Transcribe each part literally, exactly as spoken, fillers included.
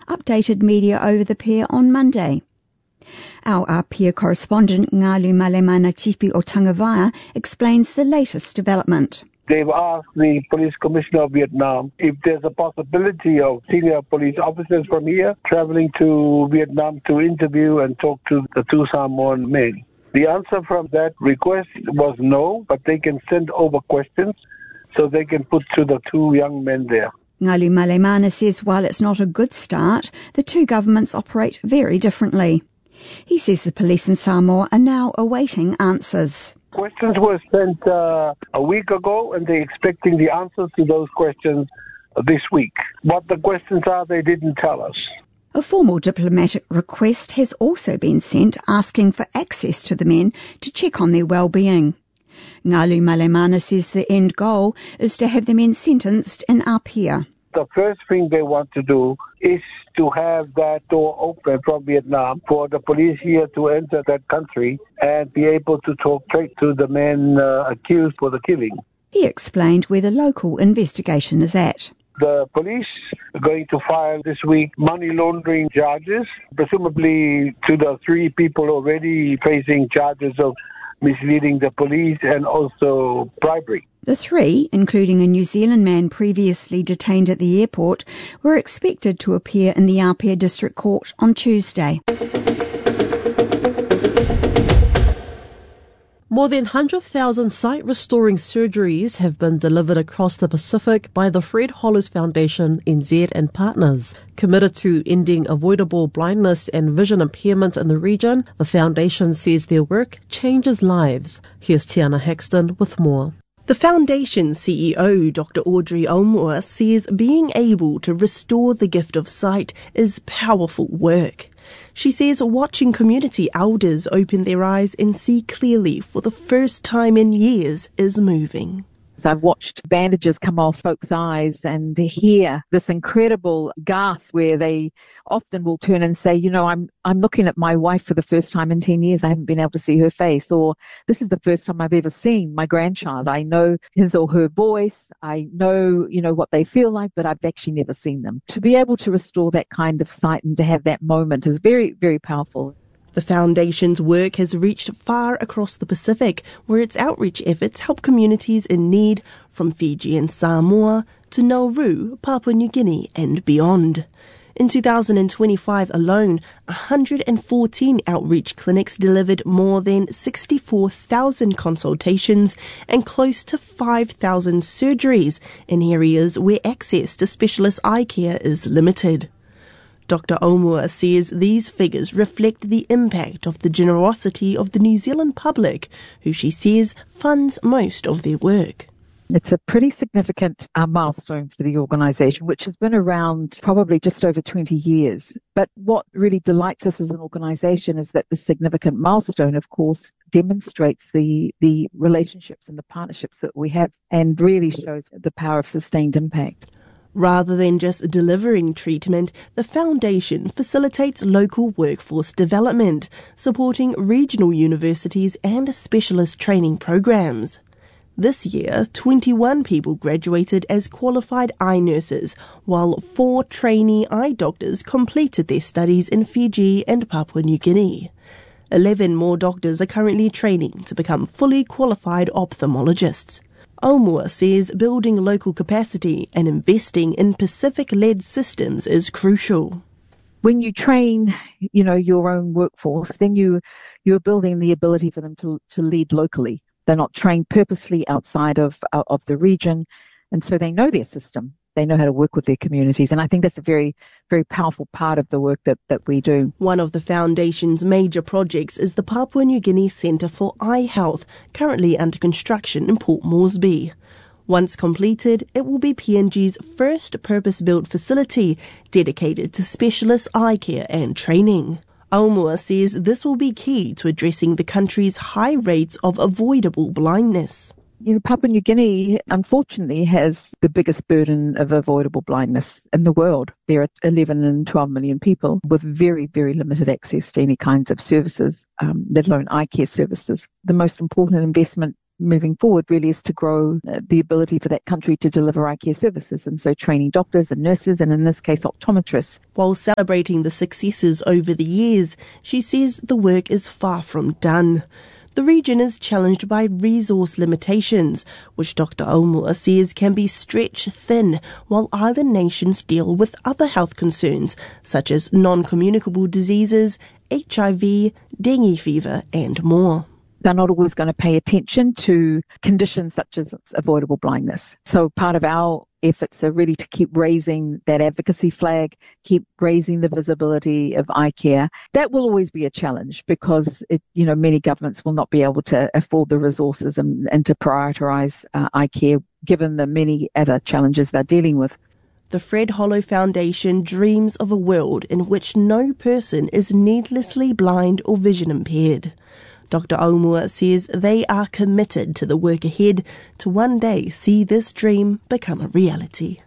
updated media over the pair on Monday. Our Apia correspondent Ngalu Malemana Tipi o Tangawhia explains the latest development. They've asked the Police Commissioner of Vietnam if there's a possibility of senior police officers from here traveling to Vietnam to interview and talk to the two Samoan men. The answer from that request was no, but they can send over questions so they can put to the two young men there. Ngalu Malemana says while it's not a good start, the two governments operate very differently. He says the police in Samoa are now awaiting answers. Questions were sent uh, a week ago, and they're expecting the answers to those questions this week. What the questions are, they didn't tell us. A formal diplomatic request has also been sent asking for access to the men to check on their well-being. Ngalu Malemana says the end goal is to have the men sentenced in Apia. The first thing they want to do is to have that door open from Vietnam for the police here to enter that country and be able to talk straight to the men uh, accused for the killing. He explained where the local investigation is at. The police are going to file this week money laundering charges, presumably to the three people already facing charges of misleading the police and also bribery. The three, including a New Zealand man previously detained at the airport, were expected to appear in the Apia District Court on Tuesday. More than one hundred thousand sight-restoring surgeries have been delivered across the Pacific by the Fred Hollows Foundation, N Z and partners. Committed to ending avoidable blindness and vision impairment in the region, the foundation says their work changes lives. Here's Tiana Haxton with more. The Foundation's C E O, Doctor Audrey Aumua, says being able to restore the gift of sight is powerful work. She says watching community elders open their eyes and see clearly for the first time in years is moving. So I've watched bandages come off folks' eyes and to hear this incredible gasp where they often will turn and say, you know, I'm I'm looking at my wife for the first time in ten years. I haven't been able to see her face. Or this is the first time I've ever seen my grandchild. I know his or her voice. I know, you know, what they feel like, but I've actually never seen them. To be able to restore that kind of sight and to have that moment is very, very powerful. The Foundation's work has reached far across the Pacific, where its outreach efforts help communities in need from Fiji and Samoa to Nauru, Papua New Guinea and beyond. In two thousand twenty-five alone, one hundred fourteen outreach clinics delivered more than sixty-four thousand consultations and close to five thousand surgeries in areas where access to specialist eye care is limited. Doctor Aumua says these figures reflect the impact of the generosity of the New Zealand public, who she says funds most of their work. It's a pretty significant uh, milestone for the organisation, which has been around probably just over twenty years. But what really delights us as an organisation is that the significant milestone, of course, demonstrates the, the relationships and the partnerships that we have and really shows the power of sustained impact. Rather than just delivering treatment, the Foundation facilitates local workforce development, supporting regional universities and specialist training programs. This year, twenty-one people graduated as qualified eye nurses, while four trainee eye doctors completed their studies in Fiji and Papua New Guinea. Eleven more doctors are currently training to become fully qualified ophthalmologists. Aumua says building local capacity and investing in Pacific-led systems is crucial. When you train, you know, your own workforce, then you, you're building the ability for them to, to lead locally. They're not trained purposely outside of, of the region, and so they know their system. They know how to work with their communities, and I think that's a very, very powerful part of the work that, that we do. One of the Foundation's major projects is the Papua New Guinea Centre for Eye Health, currently under construction in Port Moresby. Once completed, it will be P N G's first purpose-built facility dedicated to specialist eye care and training. Aumua says this will be key to addressing the country's high rates of avoidable blindness. You know, Papua New Guinea, unfortunately, has the biggest burden of avoidable blindness in the world. There are eleven and twelve million people with very, very limited access to any kinds of services, um, let alone eye care services. The most important investment moving forward really is to grow uh, the ability for that country to deliver eye care services, and so training doctors and nurses, and in this case optometrists. While celebrating the successes over the years, she says the work is far from done. The region is challenged by resource limitations, which Doctor Aumua says can be stretched thin while island nations deal with other health concerns such as non-communicable diseases, H I V, dengue fever and more. They're not always going to pay attention to conditions such as avoidable blindness. So part of our efforts are really to keep raising that advocacy flag, keep raising the visibility of eye care. That will always be a challenge because, it, you know, many governments will not be able to afford the resources and, and to prioritise uh, eye care given the many other challenges they're dealing with. The Fred Hollow Foundation dreams of a world in which no person is needlessly blind or vision impaired. Doctor Aumua says they are committed to the work ahead to one day see this dream become a reality.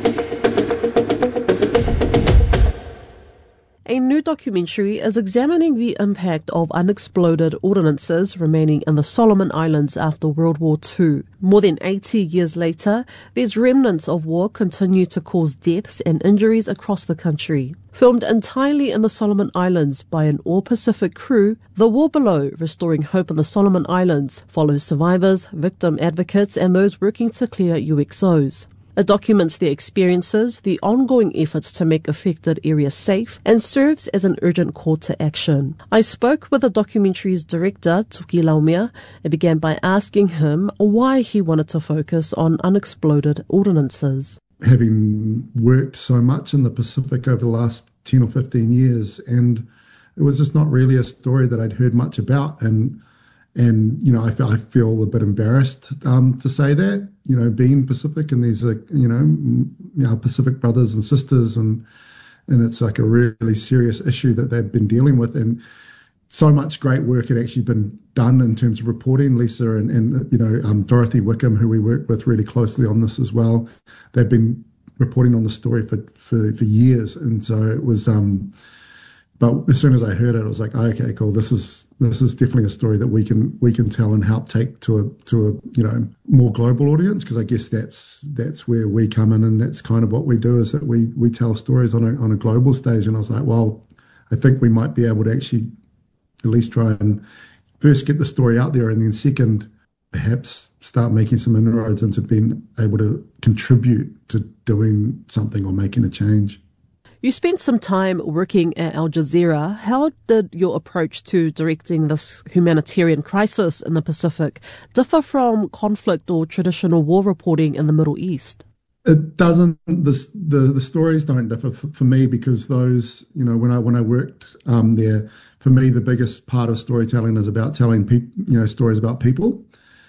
A new documentary is examining the impact of unexploded ordnances remaining in the Solomon Islands after World War Two. More than eighty years later, these remnants of war continue to cause deaths and injuries across the country. Filmed entirely in the Solomon Islands by an all-Pacific crew, The War Below, Restoring Hope in the Solomon Islands, follows survivors, victim advocates and those working to clear U X Os. It documents their experiences, the ongoing efforts to make affected areas safe, and serves as an urgent call to action. I spoke with the documentary's director, Tuki Laumea, and began by asking him why he wanted to focus on unexploded ordnances. Having worked so much in the Pacific over the last ten or fifteen years, and it was just not really a story that I'd heard much about, and And, you know, I feel, I feel a bit embarrassed um, to say that, you know, being Pacific and these, uh, you know, our Pacific brothers and sisters, and and it's like a really serious issue that they've been dealing with. And so much great work had actually been done in terms of reporting. Lisa and, and you know, um, Dorothy Wickham, who we work with really closely on this as well, they've been reporting on the story for, for, for years. And so it was, um, but as soon as I heard it, I was like, oh, okay, cool, this is, This is definitely a story that we can we can tell and help take to a to a you know more global audience, because I guess that's that's where we come in, and that's kind of what we do, is that we we tell stories on a on a global stage. And I was like, well, I think we might be able to actually at least try and first get the story out there, and then second, perhaps start making some inroads into being able to contribute to doing something or making a change. You spent some time working at Al Jazeera. How did your approach to directing this humanitarian crisis in the Pacific differ from conflict or traditional war reporting in the Middle East? It doesn't. The the, the stories don't differ for, for me, because those, you know, when I when I worked um, there, for me the biggest part of storytelling is about telling people, you know, stories about people,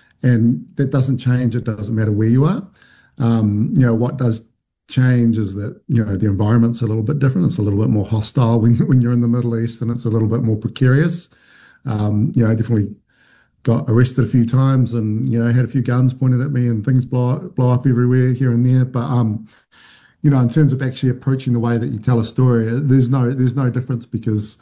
and that doesn't change. It doesn't matter where you are. Um, you know, what does change is that, you know, the environment's a little bit different. It's a little bit more hostile when when you're in the Middle East, and it's a little bit more precarious. Um, you know, I definitely got arrested a few times, and, you know, had a few guns pointed at me, and things blow blow up everywhere here and there. But um, you know, in terms of actually approaching the way that you tell a story, there's no there's no difference, because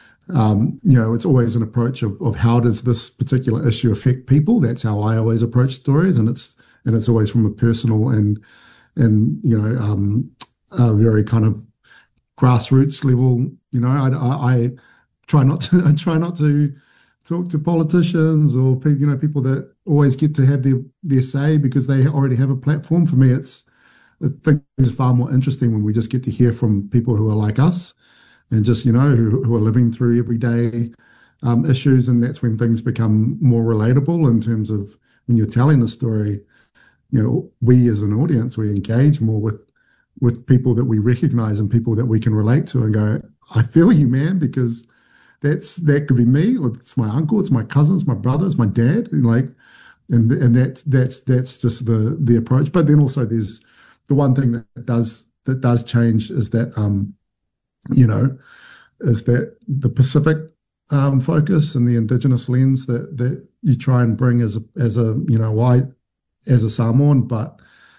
um, you know, it's always an approach of, of how does this particular issue affect people. That's how I always approach stories, and it's and it's always from a personal and and, you know, um, a very kind of grassroots level. You know, I, I, I try not to, I try not to talk to politicians or people, you know, people that always get to have their, their say because they already have a platform. For me, it's, I think it's far more interesting when we just get to hear from people who are like us, and just, you know, who, who are living through everyday um, issues. And that's when things become more relatable in terms of when you're telling a story. You know, we as an audience, we engage more with with people that we recognize and people that we can relate to, and go, I feel you, man, because that's that could be me, or it's my uncle, it's my cousin, it's my brother, it's my dad, and like, and and that's that's that's just the the approach. But then also there's the one thing that does that does change is that um, you know, is that the Pacific um, focus and the Indigenous lens that that you try and bring as a as a you know why. as a Samoan, but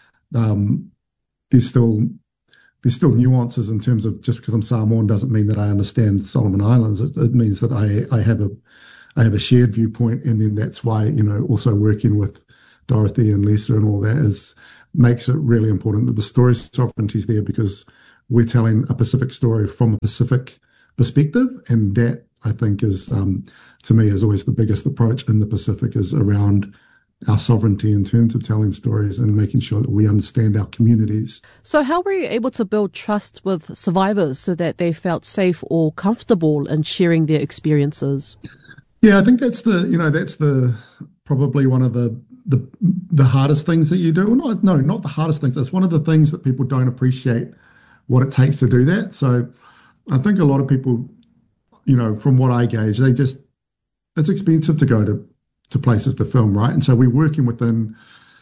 um, there's still there's still nuances in terms of, just because I'm Samoan doesn't mean that I understand Solomon Islands. It, it means that I I have a I have a shared viewpoint, and then that's why, you know, also working with Dorothy and Lisa and all that is makes it really important that the story sovereignty is there, because we're telling a Pacific story from a Pacific perspective, and that I think is, um, to me, is always the biggest approach in the Pacific, is around our sovereignty in terms of telling stories and making sure that we understand our communities. So how were you able to build trust with survivors so that they felt safe or comfortable in sharing their experiences? Yeah, I think that's the, you know, that's the probably one of the the the hardest things that you do. Well, not, no, not the hardest things. It's one of the things that people don't appreciate what it takes to do that. So I think a lot of people, you know, from what I gauge, they just, it's expensive to go to to places to film, right? And so we're working within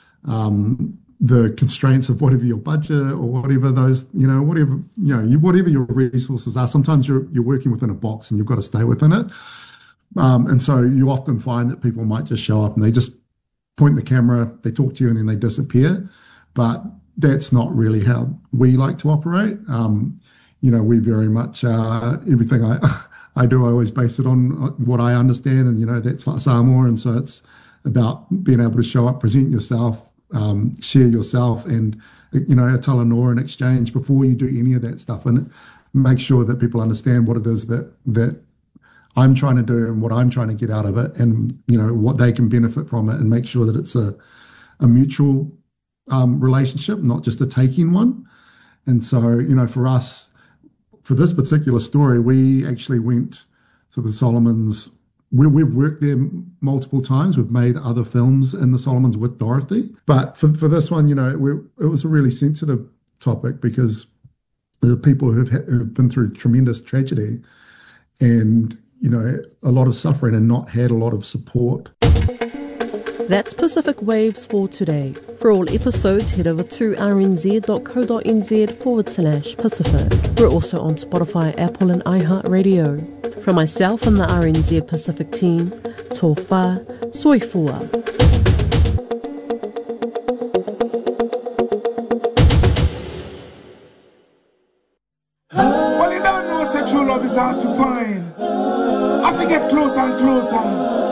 um, the constraints of whatever your budget or whatever those, you know, whatever, you know, you, whatever your resources are. Sometimes you're you're working within a box and you've got to stay within it. Um, and so you often find that people might just show up and they just point the camera, they talk to you, and then they disappear. But that's not really how we like to operate. Um, you know, we very much, uh, everything I I do, I always base it on what I understand, and, you know, that's Samoa, and so it's about being able to show up, present yourself, um, share yourself, and, you know, tell a Noa in exchange before you do any of that stuff, and make sure that people understand what it is that that I'm trying to do and what I'm trying to get out of it, and, you know, what they can benefit from it, and make sure that it's a, a mutual um, relationship, not just a taking one. And so, you know, for us, for this particular story, we actually went to the Solomons. We, we've worked there multiple times. We've made other films in the Solomons with Dorothy. But for, for this one, you know, we, it was a really sensitive topic, because the people who've, who've been through tremendous tragedy and, you know, a lot of suffering and not had a lot of support. That's Pacific Waves for today. For all episodes, head over to rnz.co.nz forward slash Pacific. We're also on Spotify, Apple and iHeartRadio. From myself and the R N Z Pacific team, tō whā, soifua. Well, you don't know sexual love is hard to find. I forget closer and closer.